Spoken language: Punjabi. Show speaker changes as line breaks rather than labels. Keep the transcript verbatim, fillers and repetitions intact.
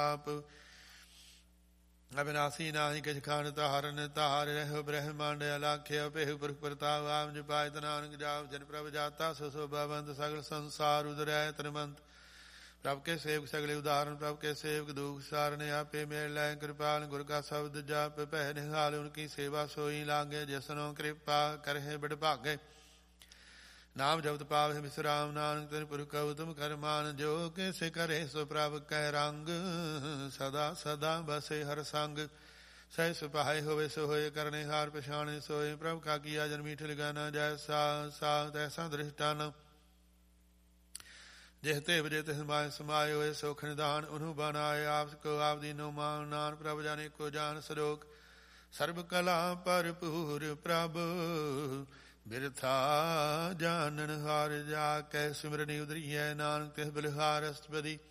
ਆਪ। ਅਬਿਨਾਸੀ ਨਾਹੀ ਕਿਛ ਖਾਨ ਤਾਰਨ ਤਾਰ ਰਹਿ ਬ੍ਰਹਮੰਡ ਅਲਾਖਿਆ ਪਹਿ ਪੁਰਖ ਪ੍ਰਤਾਪ ਆਪ ਜਪਾਇ ਨਾਨਕ ਜਾਪ ਜਨ ਪ੍ਰਭ ਜਾਤਾ ਸੋ ਸੋਭਾਵੰਤ ਸਗਲ ਸੰਸਾਰ ਉਦਰੈ ਤਨਮੰਤ। ਪ੍ਰਭ ਕੇ ਸੇਵਕ ਸਗਲੇ ਉਦਾਹਰਨ ਪ੍ਰਭ ਕੇ ਸੇਵਕ ਦੁਖ ਸਾਰਨ ਆਪੇ ਮੇਲ ਲੈ ਕਿਰਪਾਲ ਗੁਰ ਕਾ ਸ਼ਬਦ ਜਪ ਪਹਿ ਨਿਹਾਲ ਉਨਕੀ ਸੇਵਾ ਸੋਈ ਲਾਗੇ ਜਿਸਨੋ ਕਿਰਪਾ ਕਰਹਿ ਬੜ ਭਾਗੇ। ਨਾਮ ਜਪਤ ਪਾਵਹਿ ਵਿਸਰਾਮ ਨਾਨਕ ਤਿਨ ਪੁਰਖ ਉਤਮ ਕਰਮਾਨ ਜੋ ਕਿਸ ਕਰੇ ਸੋ ਪ੍ਰਭ ਕੈ ਰੰਗ। ਸਦਾ ਸਦਾ ਬਸੇ ਹਰ ਸੰਗ ਸਹਿ ਸੁਪਾਏ ਹੋਵੇ ਸੋ ਹੋਏ ਕਰਨੇ ਹਾਰ ਪਛਾਣੇ ਸੋਏ। ਪ੍ਰਭ ਕਾ ਕੀਆ ਜਨ ਮੀਠ ਲਗਾਨਾ ਜੈਸਾ ਸਾ ਤੈਸਾ ਦ੍ਰਿਸ਼ਟਾਨ। ਜਿਹ ਤੇ ਵਜੇ ਤਿਸ ਮਾਇ ਸਮਾਏ ਹੋਏ ਸੋਖ ਨਿਦਾਨ ਉਹਨੂੰ ਬਨਾਏ ਆਪ ਕੋ ਆਪ ਦੀਨੋ ਮਾਨ ਨਾਨ ਪ੍ਰਭ ਜਾਨੇ ਕੋ ਜਾਨ ਸਰੋਕ। ਸਰਬ ਕਲਾ ਭਰਪੂਰ ਪ੍ਰਭ ਬਿਰਥਾ ਜਾਨਨ ਹਾਰ ਜਾ ਕੈ ਸਿਮਰਨੀ ਉਦਰੀਐ ਨਾਨਕ ਤਿਸ ਬਲਿਹਾਰ ਅਸਤਪਦੀ।